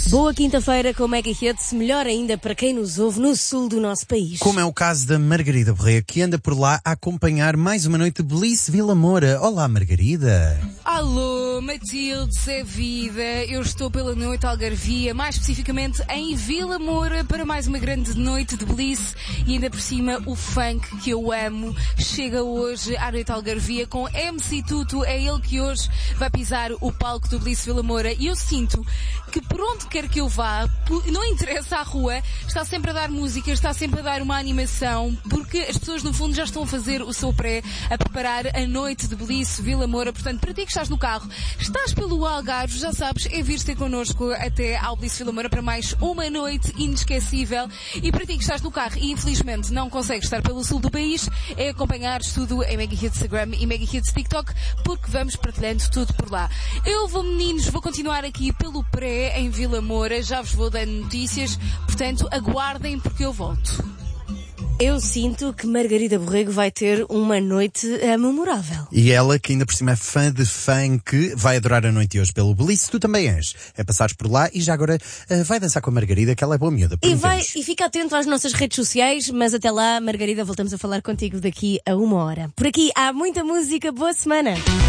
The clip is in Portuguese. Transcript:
Boa quinta-feira com Mega Hits, melhor ainda para quem nos ouve no sul do nosso país. Como é o caso da Margarida Borré, que anda por lá a acompanhar mais uma noite de Bliss Vila Moura. Olá, Margarida. Alô, Matilde, Zé Vida. Eu estou pela noite Algarvia, mais especificamente em Vila Moura, para mais uma grande noite de Bliss e ainda por cima o funk que eu amo. Chega hoje à noite Algarvia com MC Tuto, é ele que hoje vai pisar o palco do Bliss Vila Moura e eu sinto que por onde quer que eu vá, não interessa a rua, está sempre a dar música, está sempre a dar uma animação, porque as pessoas no fundo já estão a fazer o seu pré, a preparar a noite de Bliss Vila Moura. Portanto, para ti que estás no carro, estás pelo Algarve, já sabes, é vir ter connosco até ao Bliss Vila Moura para mais uma noite inesquecível. E para ti que estás no carro e infelizmente não consegues estar pelo sul do país, é acompanhar tudo em Mega Hits Instagram e Mega Hits TikTok, porque vamos partilhando tudo por lá. Eu vou, meninos, vou continuar aqui pelo pré em Vila Moura, já vos vou dando notícias, portanto aguardem porque eu volto. Eu sinto que Margarida Borrego vai ter uma noite memorável. E ela, que ainda por cima é fã de funk, vai adorar a noite de hoje pelo Bliss. Tu também és. É passares por lá e já agora vai dançar com a Margarida, que ela é boa miúda. E fica atento às nossas redes sociais, mas até lá, Margarida, voltamos a falar contigo daqui a 1 hora. Por aqui há muita música, boa semana!